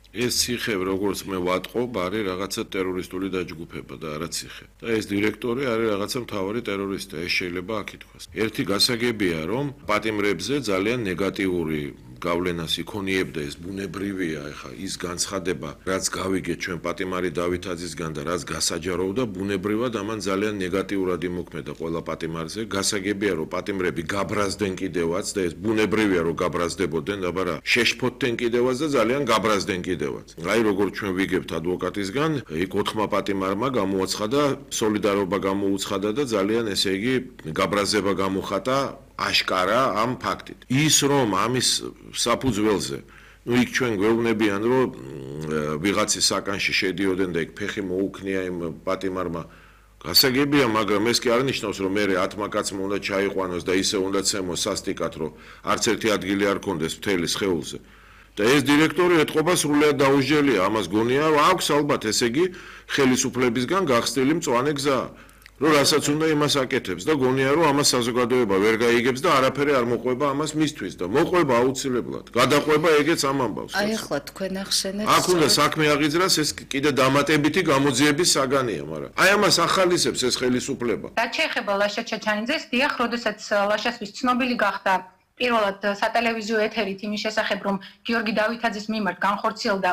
ეს ციხე, როგორც მე ვატყობ, არის რაღაცა ტერორისტული დაჯგუფება და არა ციხე. და ეს დირექტორი არის რაღაცა მთავარი ტერორისტი, ეს შეიძლება აქ ითქვას. ერთი გასაგებია, რომ პატიმრებზე ძალიან ნეგატიური გავლენას იქონიებდა ეს ბუნებრივია, ეხა ის განცხადება, რაც გავიგეთ ჩვენ პატიმარი დავითაძისგან და რაც გასაჯაროვდა, ბუნებრივად ამან ძალიან ნეგატიურად იმოქმედა ყველა პატიმარზე. გასაგებია, რომ პატიმრები გაბრაზდნენ კიდევაც და ეს ბუნებრივია, რომ გაბრაზდებოდნენ, აბა რა, შეშფოთდნენ კიდევაც და ძალიან გაბრაზდნენ კიდევაც. აი როგორც ჩვენ ვიგებთ ადვოკატისგან, იქ 4 პატიმარმა გამოაცხადა, სოლიდარობა გამოუცხადა და ძალიან ესე იგი გაბრაზება გამოხატა აშკარა ამ ფაქტით. ის რომ ამის საფუძველზე იქ ჩვენ გვეუბნებიან, რომ ვიღაცის საკანში შედიოდნენ და იქ ფეხი მოუქნია იმ პატიმარმა. გასაგებია, მაგრამ ეს კი არ ნიშნავს, რომ მე 10 კაცმა უნდა ჩაიყვანოს და ისე უნდა ცემოს სასტიკად, რომ არც ერთი ადგილი არ კონდეს მთელი სხეულზე. და ეს დირექტორი ეთყობა სრულად დაუსჯელია, ამას გონია, რომ აქვს ალბათ ესე იგი ხელისუფლებისგან გახსნილი მწვანე გზა. რომ რასაც უნდა იმას აკეთებს და გონია რომ ამას საზოგადოება ვერ გაიგებს და არაფერი არ მოყვება ამას მისთვის და მოყვება აუცილებლად. გადაყვება ეგეც ამ ამბავს. აი ახლა თქვენ ახსენეთ. აქ უნდა საქმე აღიძრას, ეს კიდე დამატებითი გამოძიების საგანია, მაგრამ აი ამას ახალისებს ეს ხელისუფლება. რაც შეეხება ლაშა ჩაჩანიძეს, დიახ, როდესაც ლაშასთვის ცნობილი გახდა პირველად სატელევიზიო ეთერით იმის შესახებ, რომ გიორგი დავითაძის მიმართ განხორციელდა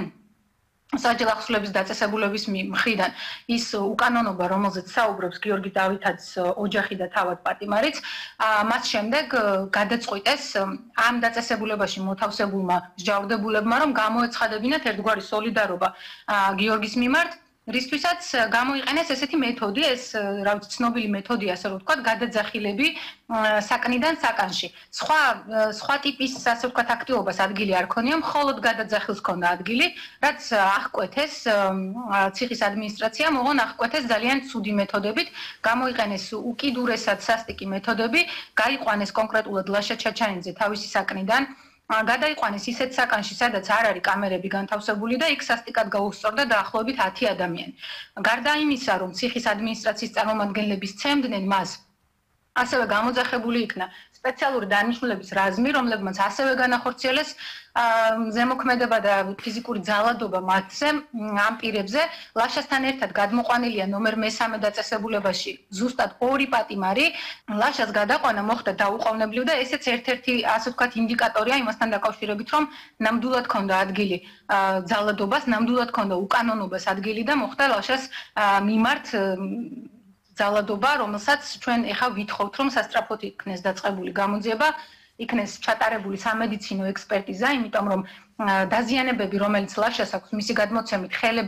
საჯარო ახსნილების დაწესებულების მხრიდან ის უკანონობა, რომელზეც საუბრობს გიორგი დავითაძის ოჯახი და თავად პატიმარიც, მას შემდეგ გადაწყვიტეს ამ დაწესებულებაში მოთავსებულმა მსჯავრდებულებმა, რომ გამოეცხადებინათ ერთგვარი სოლიდარობა გიორგის მიმართ, რისთვისაც გამოიყენეს ესეთი მეთოდი, ეს რა ვიცი, ცნობილი მეთოდია, ასე რომ ვთქვათ, გადაძახილები საკნიდან საკანში. სხვა ტიპის, ასე ვთქვათ, აქტივობას ადგილი არ ქონია, მხოლოდ გადაძახილს ქონდა ადგილი, რაც აღკვეთეს ციხის ადმინისტრაციამ, ოღონ აღკვეთეს ძალიან ცუდი მეთოდებით, გამოიყენეს უკიდურესად სასტიკი მეთოდები, გაიყვანეს კონკრეტულად ლაშა ჩაჩანიძე თავისი საკნიდან, გადაიყვანეს ისეთ საკანში, სადაც არ არის კამერები განთავსებული და იქ სასტიკად გაუსწორდა დაახლოებით 10 ადამიანი. გარდა იმისა, რომ ციხის ადმინისტრაციის წარმომადგენლები სცემდნენ მას, ასევე გამოძახებული იქნა სპეციალური დანიშნულების რაზმი, რომლებმაც ასევე განახორციელეს ზემოქმედება და ფიზიკური ძალადობა მათზე ამ პირებზე. ლაშასთან ერთად გადმოყვანილია ნომერ 3 დაწესებულებაში ზუსტად 2 პატიმარი. ლაშას გადაყვანა მოხდა დაუყოვნებლივ და ესეც ერთ-ერთი, ასე ვთქვათ, ინდიკატორია იმასთან დაკავშირებით, რომ ნამდვილად ქონდა ადგილი ძალადობას, ნამდვილად ქონდა უკანონობას ადგილი და მოხდა ლაშას მიმართ ძალადობა, რომელსაც ჩვენ ეხა ვითხოვთ, რომ სასტრაფოდ იქნეს დაწყებული გამოძიება, იქნეს ჩატარებული სამედიცინო ექსპერტიზა, იმიტომ რომ დაზიანებები, რომელიც ლაშას აქვს, მისი გადმოცემით ხელები